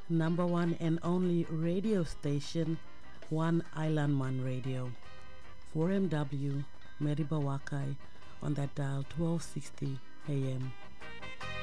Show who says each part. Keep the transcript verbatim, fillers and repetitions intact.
Speaker 1: number one and only radio station, One Island Man Radio, four M W, Meribah Wakai, on that dial twelve sixty A M.